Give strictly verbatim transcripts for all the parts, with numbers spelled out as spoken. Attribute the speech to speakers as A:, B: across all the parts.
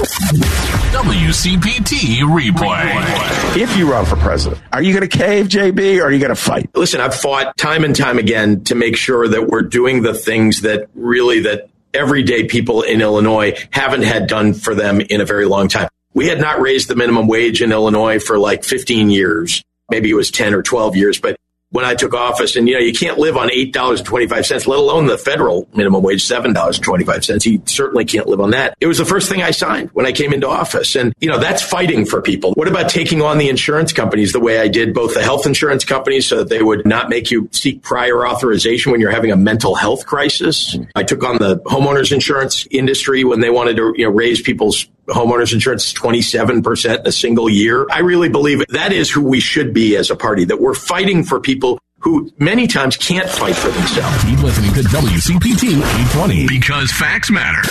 A: W C P T replay.
B: If you run for president, are you going to cave, J B, or are you going to fight?
C: Listen, I've fought time and time again to make sure that we're doing the things that really that everyday people in Illinois haven't had done for them in a very long time. We had not raised the minimum wage in Illinois for like fifteen years. Maybe it was ten or twelve years, but when I took office, and, you know, you can't live on eight dollars and twenty-five cents, let alone the federal minimum wage, seven dollars and twenty-five cents. You certainly can't live on that. It was the first thing I signed when I came into office. And, you know, that's fighting for people. What about taking on the insurance companies the way I did, both the health insurance companies, so that they would not make you seek prior authorization when you're having a mental health crisis? I took on the homeowners insurance industry when they wanted to, you know, raise people's homeowners insurance twenty-seven percent in a single year. I really believe that is who we should be as a party, that we're fighting for people who many times can't fight for themselves.
A: Keep listening to W C P T eight twenty because facts matter.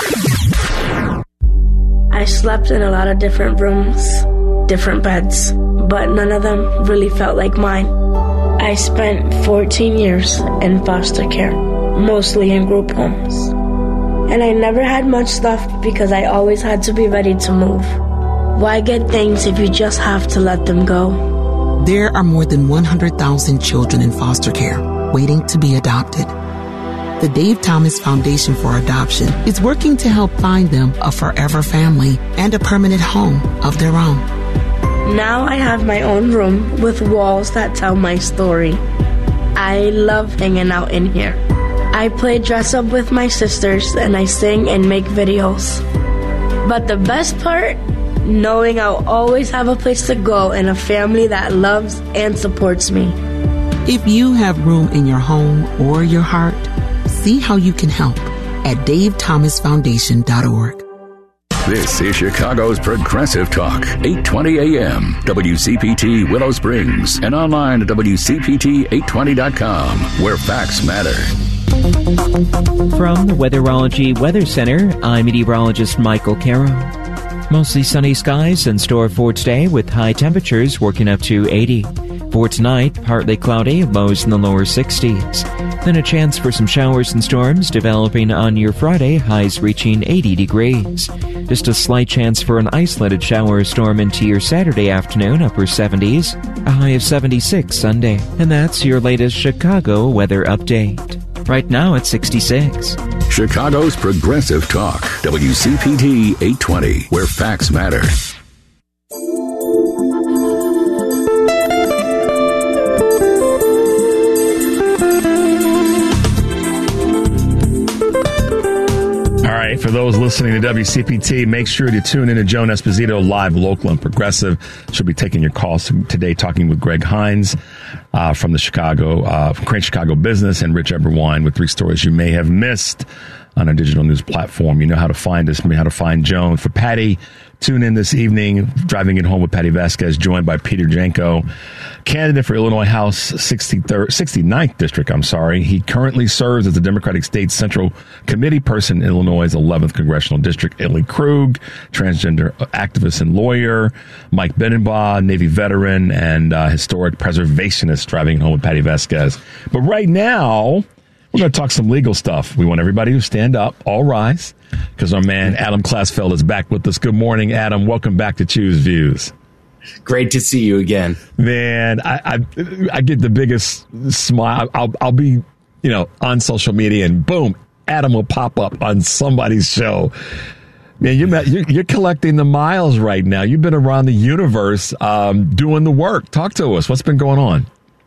D: I slept in a lot of different rooms, different beds, but none of them really felt like mine. I spent fourteen years in foster care, mostly in group homes. And I never had much stuff because I always had to be ready to move. Why get things if you just have to let them go?
E: There are more than one hundred thousand children in foster care waiting to be adopted. The Dave Thomas Foundation for Adoption is working to help find them a forever family and a permanent home of their own.
D: Now I have my own room with walls that tell my story. I love hanging out in here. I play dress up with my sisters and I sing and make videos. But the best part, knowing I'll always have a place to go and a family that loves and supports me.
E: If you have room in your home or your heart, see how you can help at dave thomas foundation dot org.
A: This is Chicago's Progressive Talk, eight twenty A M, W C P T Willow Springs, and online at W C P T eight twenty dot com, where facts matter.
F: From the Weatherology Weather Center, I'm meteorologist Michael Caro. Mostly sunny skies in store for today with high temperatures working up to eighty. For tonight, partly cloudy, lows in the lower sixties. Then a chance for some showers and storms developing on your Friday, highs reaching eighty degrees. Just a slight chance for an isolated shower or storm into your Saturday afternoon, upper seventies. A high of seventy-six Sunday. And that's your latest Chicago weather update. Right now it's sixty-six.
A: Chicago's Progressive Talk, W C P T eight twenty, where facts matter.
B: All right, for those listening to W C P T, make sure to tune in to Joan Esposito live, local, and progressive. She'll be taking your calls today, talking with Greg Hines uh, from the Chicago, uh, from Crane Chicago Business, and Rich Eberwine with three stories you may have missed on a digital news platform. You know how to find us, you know how to find Joan. For Patty, tune in this evening, Driving It Home with Patty Vasquez, joined by Peter Janko, candidate for Illinois House sixty-third, sixty-ninth District. I'm sorry. He currently serves as the Democratic State Central Committee person in Illinois' eleventh Congressional District. Ellie Krug, transgender activist and lawyer. Mike Benenbaugh, Navy veteran and uh, historic preservationist, Driving It Home with Patty Vasquez. But right now, we're going to talk some legal stuff. We want everybody to stand up, all rise, because our man Adam Klasfeld is back with us. Good morning, Adam. Welcome back to Choose Views.
G: Great to see you again,
B: man. I I, I get the biggest smile. I'll I'll be you know on social media and boom, Adam will pop up on somebody's show. Man, you're you're collecting the miles right now. You've been around the universe um, doing the work. Talk to us. What's been going on?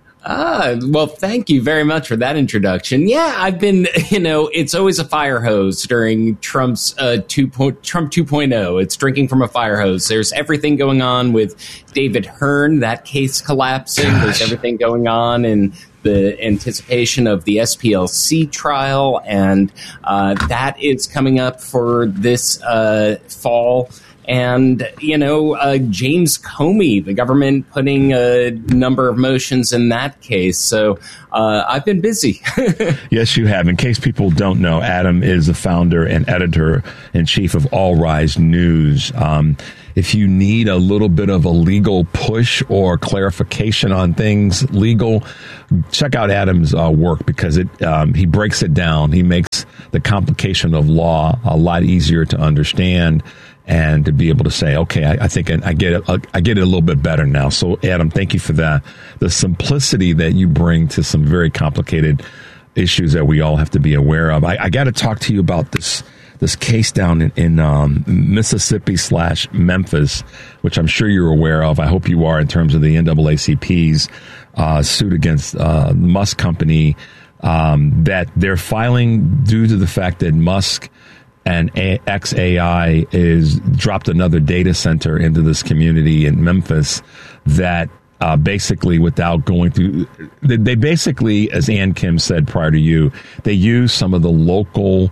G: Ah, well, thank you very much for that introduction. Yeah, I've been, you know, it's always a fire hose during Trump's uh, two point, Trump two point oh. It's drinking from a fire hose. There's everything going on with David Hearn, that case collapsing. Gosh. There's everything going on in the anticipation of the S P L C trial, and uh, that is coming up for this uh, fall. And, you know, uh, James Comey, the government putting a number of motions in that case. So uh, I've been busy.
B: Yes, you have. In case people don't know, Adam is the founder and editor-in-chief of All Rise News. Um, if you need a little bit of a legal push or clarification on things legal, check out Adam's uh, work, because it um, he breaks it down. He makes the complication of law a lot easier to understand. and to be able to say, okay, I, I think I, I get it. I get it a little bit better now. So, Adam, thank you for that. The simplicity that you bring to some very complicated issues that we all have to be aware of. I, I got to talk to you about this this case down in, in um, Mississippi slash Memphis, which I'm sure you're aware of. I hope you are, in terms of the N double A C P's uh, suit against uh, Musk Company, um, that they're filing due to the fact that Musk and X A I is dropped another data center into this community in Memphis that uh, basically, without going through, they, they basically, as Ann Kim said prior to you, they use some of the local,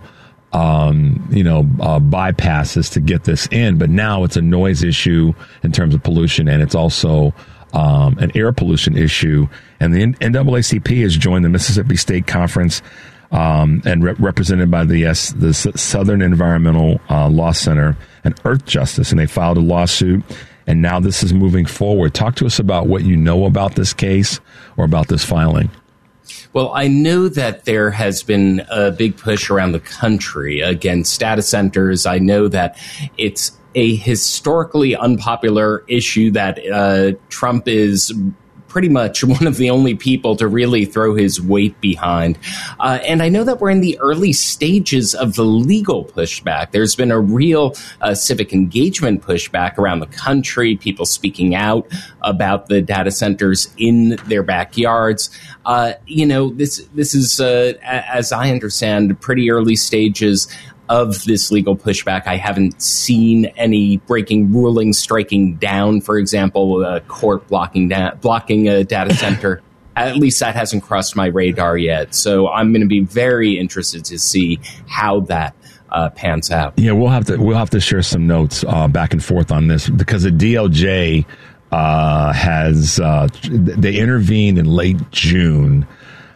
B: um, you know, uh, bypasses to get this in. But now it's a noise issue in terms of pollution, and it's also um, an air pollution issue. And the N double A C P has joined the Mississippi State Conference. Um, and re- represented by the, uh, the S- Southern Environmental uh, Law Center and Earth Justice, and they filed a lawsuit, and now this is moving forward. Talk to us about what you know about this case or about this filing.
G: Well, I know that there has been a big push around the country against data centers. I know that it's a historically unpopular issue that uh, Trump is pretty much one of the only people to really throw his weight behind. Uh, and I know that we're in the early stages of the legal pushback. There's been a real uh, civic engagement pushback around the country, people speaking out about the data centers in their backyards. Uh, you know, this, this is, uh, as I understand, pretty early stages of this legal pushback. I haven't seen any breaking rulings striking down, for example, a court blocking da- blocking a data center. At least that hasn't crossed my radar yet. So I'm going to be very interested to see how that uh, pans out.
B: Yeah, we'll have to we'll have to share some notes uh, back and forth on this, because the D O J uh, has uh, they intervened in late June.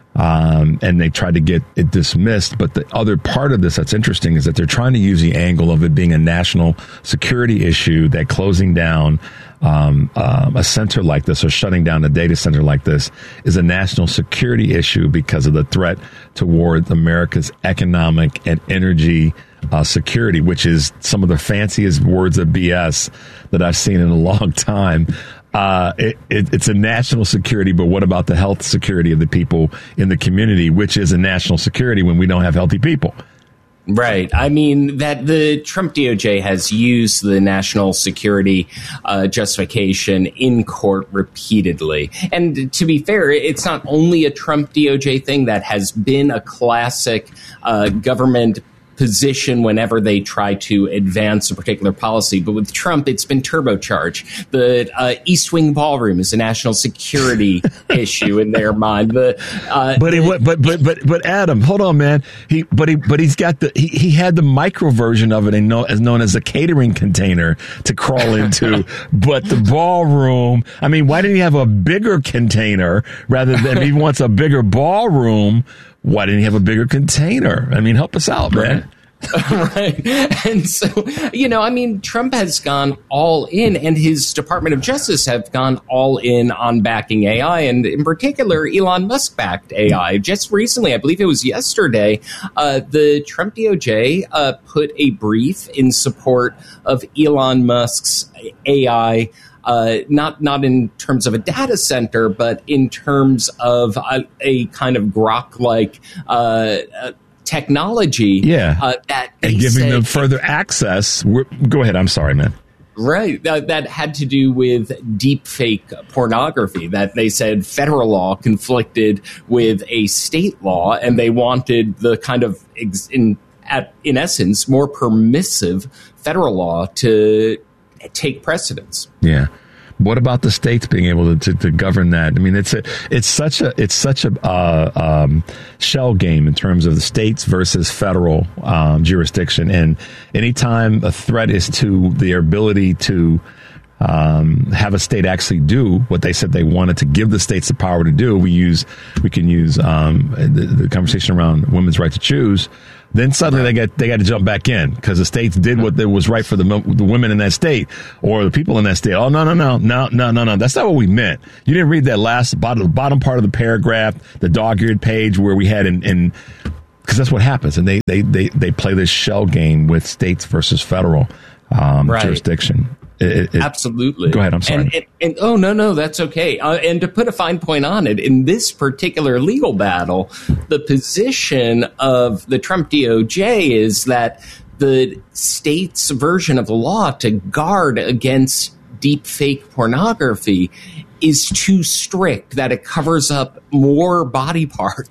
B: Um, and they tried to get it dismissed. But the other part of this that's interesting is that they're trying to use the angle of it being a national security issue, that closing down um, uh, a center like this, or shutting down a data center like this, is a national security issue because of the threat toward America's economic and energy uh, security, which is some of the fanciest words of B S that I've seen in a long time. Uh, it, it, it's a national security, but what about the health security of the people in the community, which is a national security when we don't have healthy people?
G: Right. I mean, that the Trump D O J has used the national security uh, justification in court repeatedly. And to be fair, it's not only a Trump D O J thing. That has been a classic uh, government position whenever they try to advance a particular policy. But with Trump, it's been turbocharged. The uh, East Wing Ballroom is a national security issue in their mind. The, uh,
B: but, he, but but but but Adam, hold on, man. He but he but he's got the he, he had the micro version of it, and know, as known as a catering container to crawl into. But the ballroom, I mean, why didn't he have a bigger container rather than he wants a bigger ballroom? Why didn't he have a bigger container? I mean, help us out, man.
G: Right. And so, you know, I mean, Trump has gone all in, and his Department of Justice have gone all in on backing A I, and in particular, Elon Musk backed A I. Just recently, I believe it was yesterday, uh, the Trump D O J uh, put a brief in support of Elon Musk's A I. Uh, not not in terms of a data center, but in terms of a, a kind of Grok-like uh, uh, technology.
B: Yeah,
G: uh, that
B: and giving say, them further access. We're, go ahead. I'm sorry, man.
G: Right. That, that had to do with deepfake pornography, that they said federal law conflicted with a state law, and they wanted the kind of, ex, in, at, in essence, more permissive federal law to take precedence.
B: Yeah. What about the states being able to, to, to govern that? I mean, it's a, it's such a it's such a uh, um, shell game in terms of the states versus federal um, jurisdiction. And anytime a threat is to their ability to um, have a state actually do what they said they wanted to give the states the power to do, we use we can use um, the, the conversation around women's right to choose. Then suddenly they got they got to jump back in because the states did what was right for the the women in that state or the people in that state. Oh no no no no no no no! That's not what we meant. You didn't read that last bottom bottom part of the paragraph, the dog-eared page where we had in. in because that's what happens, and they, they, they, they play this shell game with states versus federal. um,
G: right.
B: jurisdiction. It, it,
G: Absolutely.
B: Go ahead. I'm sorry.
G: And, and, and oh no, no, that's okay. Uh, and to put a fine point on it, in this particular legal battle, the position of the Trump D O J is that the state's version of the law to guard against deep fake pornography is too strict, that it covers up more body parts